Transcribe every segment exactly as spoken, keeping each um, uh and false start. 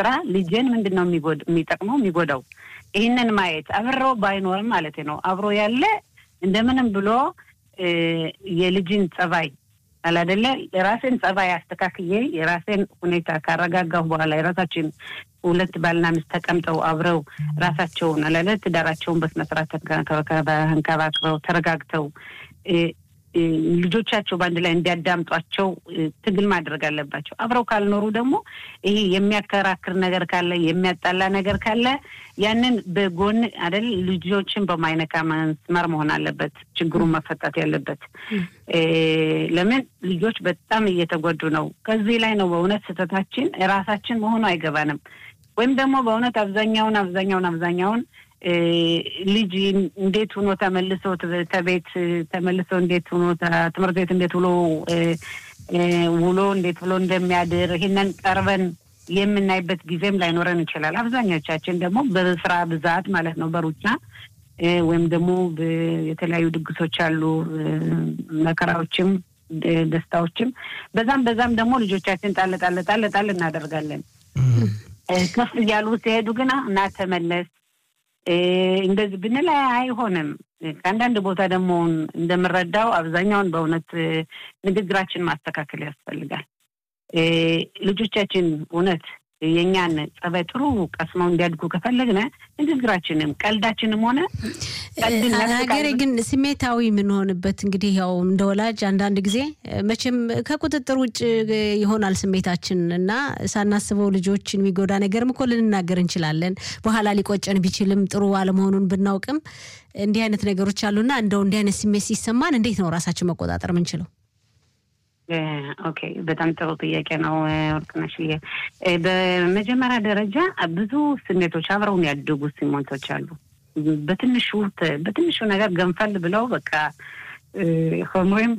ስራ ልጅን ምንድነው የሚጠቅመው የሚጎዳው ይሄንን ማየት አብሮ ባይኖርም ማለት ነው አብሮ ያለ እንደምንም ብሎ የልጅን ጸባይ አላደለ የራስን ጸባይ አስተካክዬ የራስን ሁኔታ ካረጋጋው በኋላ የራሳችን ሁለት ባልና ሚስት ተቀምጠው አብረው ራሳቸውን አላለ ትዳራቸውን በስነስርዓት ተንከባክበው ተረጋግተው ልጆቻቸው ባንድ ላይ እንዲያዳምጧቸው ትግል ማድረግ አለባቸው አብረው ካልኖሩ ደግሞ ይሄ የሚያከራክር ነገር ካለ የሚያጣላ ነገር ካለ ያንን በጎን አይደል ልጆችን በማይነካ መስመር መሆን አለበት ችግሩን መፈታት ያለበት ለምን ልጆች በጣም እየተጎዱ ነው ከዚህ ላይ ነው በእውነት ስተታችን ራሳችን መሆኑ አይገባንም ወይም ደግሞ በእውነት አብዛኛውን አብዛኛውን አብዛኛውን ልጅ እንዴት ሆኖ ተመልሶ ተቤት ተመልሶ እንዴት ሆኖ ትምህርት ቤት እንዴት ውሎ ውሎ እንዴት ብሎ እንደሚያድር ይሄንን ቀርበን የምናይበት ጊዜም ላይኖረን ይችላል አብዛኛዎቻችን ደግሞ በስራ ብዛት ማለት ነው በሩጫ ወይም ደግሞ የተለያዩ ድግሶች አሉ መከራዎችም ደስታዎችም በዛም በዛም ደግሞ ልጆቻችን ጣል ጣል ጣል ጣል እናደርጋለን ከፍ ያሉ ሲሄዱ ግና እና ተመለስ እንደዚህ ብንላ አይሆንም ከአንዳንድ ቦታ ደግሞ እንደምረዳው አብዛኛውን በእውነት ንግግራችን ማስተካከል ያስፈልጋል ልጆቻችን እውነት የኛን ጸባይ ጥሩ ቀስመው እንዲያድጉ ከፈለግነ ንግግራችንም ቀልዳችንም ሆነ አገሬ ግን ስሜታዊ ምን ሆነበት እንግዲህ ያው እንደወላጅ አንዳንድ ጊዜ መቼም ከቁጥጥር ውጭ ይሆናል ስሜታችንና ሳናስበው ልጆችን የሚጎዳ ነገርም እኮ ልንናገር እንችላለን በኋላ ሊቆጨን ቢችልም ጥሩ አለመሆኑን ብናውቅም እንዲህ አይነት ነገሮች አሉና እንደው እንዲህ አይነት ስሜት ሲሰማን እንዴት ነው ራሳችን መቆጣጠር ምንችለው ኦኬ በጣም ጥሩ ጥያቄ ነው ወርቅነሽ በመጀመሪያ ደረጃ ብዙ ስሜቶች አብረውን ያደጉ ስሜቶች አሉ በትንሹ በትንሹ ነገር ገንፈል ብለው በቃ ሆሞም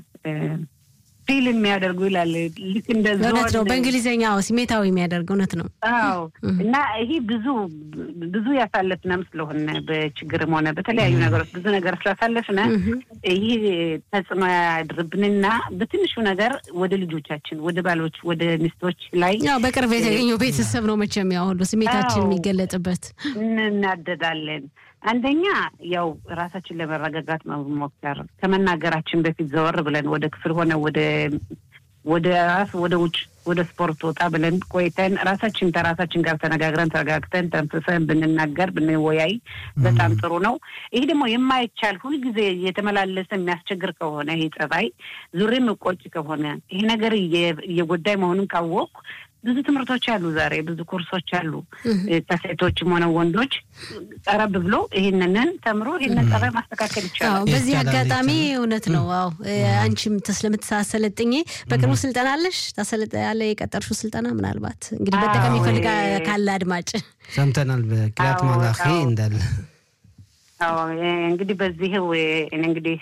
ፊልም የሚያደርጉ ይላል ልክ እንደዚህ ነው ነው በእንግሊዘኛው ስሜታዊ የሚያደርገው ነት ነው አዎ እና ይሄ ብዙ ብዙ ያሳለፍናም ስለሆነ በችግርም ሆነ በተለያዩ ነገሮች ብዙ ነገር ስላሳለፍና ይሄ ተጽዕኖ ያድርብንና በትንሹ ነገር ወደ ልጆቻችን ወደ ባሎች ወደ ሚስቶች ላይ ያው በቅርብ የተገኘው ቤተሰብ ነው መቼም ያው ሁሉ ስሜታችን የሚገለጥበት እናደዳለን አንደኛ ያው ራሳችን ለመረጋጋት መሞከር ከመናገራችን በፊት ዘወር ብለን ወደ ክፍል ሆነ ወደ ወደ ራስ ወደ ውጭ ወደ ስፖርት ወጣ ብለን ቆይተን ራሳችን ተራሳችን ጋር ተነጋግረን ተረጋግተን ተንፈሰን ብንናገር ብንወያይ በጣም ጥሩ ነው ይሄ ደግሞ የማይቻል ሁሉ ጊዜ የተመላለሰ የሚያስቸግር ከሆነ ይሄ ጸባይ ዙሪም ቆጭ ከሆነ ይሄ ነገር እየጎዳይ መሆኑን ካወቅ ብዙ ትምህርቶች አሉ ዛሬ ብዙ ኮርሶች አሉ ተሴቶችም ሆነ ወንዶች ቀረብ ብሎ ይሄንን ተምሮ ይሄንን ጸባይ ማስተካከል ይችላል በዚህ አጋጣሚ እውነት ነው አዎ አንቺም ተስለምትሳሰለጥኝ በቅርቡ ስልጠና አለሽ ታሰለጣለ የቀጠርሽው ስልጠና ምናልባት እንግዲህ በተቀም ይፈልጋ ካለ አድማጭ ሰምተናል በቅያት ማላኺ እንዳለ አዎ እንግዲህ በዚህ እንግዲህ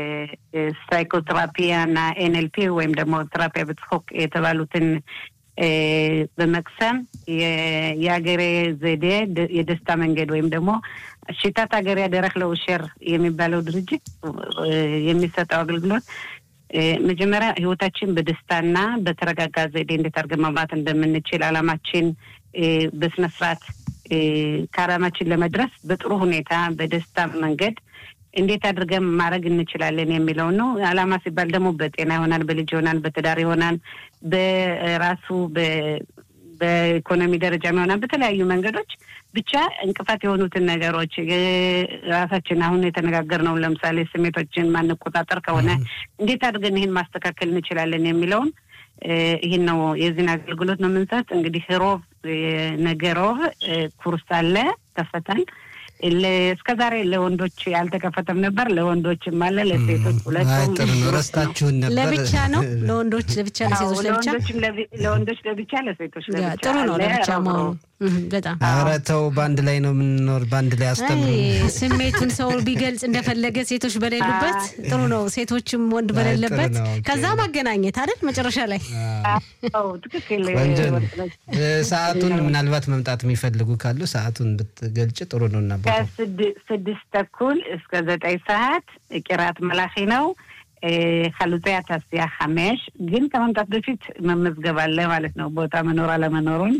ሳይኮቴራፒያና ኤንኤልፒ ወይም ደግሞ ቴራፒያ በትሆክ የተባሉትን በመቅሰም የያገሬ ዘዴ የደስታ መንገድ ወይም ደግሞ ሽታት ሀገር ያደረክ ለውሸር የሚባለው ድርጅት የሚሰጠው አገልግሎት መጀመሪያ ህይወታችን በደስታና በተረጋጋ ዘዴ እንዴት አድርገን መምራት እንደምንችል አላማችን በስነስርዓት ካራማችን ለመድረስ በጥሩ ሁኔታ በደስታ መንገድ እንዴት አድርገን ማድረግ እንችላለን የሚለው ነው አላማ ሲባል ደግሞ በጤና ይሆናል በልጅ ይሆናል በትዳር ይሆናል በራሱ በኢኮኖሚ ደረጃ ይሆናል በተለያዩ መንገዶች ብቻ እንቅፋት የሆኑትን ነገሮች ራሳችን አሁን የተነጋገርነው ለምሳሌ ስሜቶችን ማንቆጣጠር ከሆነ እንዴት አድርገን ይሄን ማስተካከል እንችላለን የሚለውን ይሄን ነው የዚህን አገልግሎት ነው የምንሰጥ እንግዲህ ሮብ ነገሮብ ኩርስ አለ ተፈታን ለስከዛሬ ለወንዶች ያልተከፈተም ነበር ለወንዶችም አለ ለሴቶች ሁለቱም ረስታችሁን ነበር ለብቻ ነው ለወንዶች ለብቻ ለሴቶች ለብቻ ለወንዶችም ለወንዶች ለብቻ ለሴቶች ለብቻ ጥሩ ነው ለብቻ መሆኑ በጣም አራተው ባንድ ላይ ነው ምንኖር ባንድ ላይ አስተምሩ ስሜቱን ሰው ቢገልጽ እንደፈለገ ሴቶች በሌሉበት ጥሩ ነው ሴቶችም ወንድ በሌለበት ከዛ ማገናኘት አይደል መጨረሻ ላይ አዎ ትክክል ሰዓቱን ምናልባት መምጣት የሚፈልጉ ካሉ ሰዓቱን ብትገልጭ ጥሩ ነውና ከስድስት ተኩል እስከ ዘጠኝ ሰዓት ቅራት መላኺ ነው ሐሉጽያ ታስያ ሐመሽ ግን ከመምጣት በፊት መመዝገብ አለ ማለት ነው ቦታ መኖር አለ መኖሩን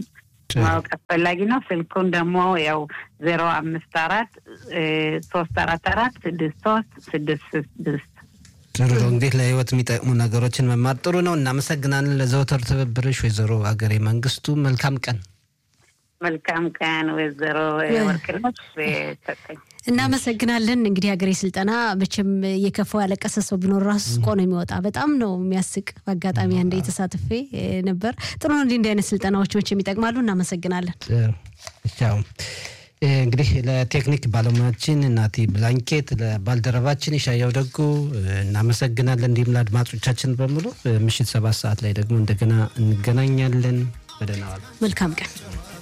ማወቅ አስፈላጊ ነው። ስልኩን ደግሞ ያው ዜሮ አምስት አራት ሶስት አራት አራት ስድስት ሶስት ስድስት ስድስት ጥሩ ነው። እንግዲህ ለህይወት የሚጠቅሙ ነገሮችን መማር ጥሩ ነው። እናመሰግናለን ለዘወትር ትብብርሽ ወይዘሮ አገሬ መንግስቱ። መልካም ቀን። መልካም ቀን ወይዘሮ ወርቅነሽ ተጠኝ እናመሰግናለን። እንግዲህ ሀገሬ ስልጠና መቼም የከፋው ያለቀሰ ሰው ቢኖር ራሱ ስቆ ነው የሚወጣ። በጣም ነው የሚያስቅ። በአጋጣሚ አንዴ ተሳትፌ ነበር። ጥሩ ነው። እንዲህ አይነት ስልጠናዎች መቼም ይጠቅማሉ። እናመሰግናለን። ቻው። እንግዲህ ለቴክኒክ ባለሙያችን ናቲ ብላንኬት፣ ለባልደረባችን ይሻያው ደጉ እናመሰግናለን። እንዲሁም ለአድማጮቻችን በሙሉ ምሽት ሰባት ሰዓት ላይ ደግሞ እንደገና እንገናኛለን። በደህና ዋሉ። መልካም ቀን።